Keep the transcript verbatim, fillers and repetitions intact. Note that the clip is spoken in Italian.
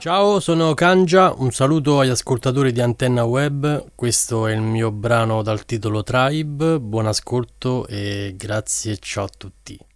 Ciao, sono Kangia, un saluto agli ascoltatori di Antenna Web, questo è il mio brano dal titolo Tribe, buon ascolto e grazie, ciao a tutti.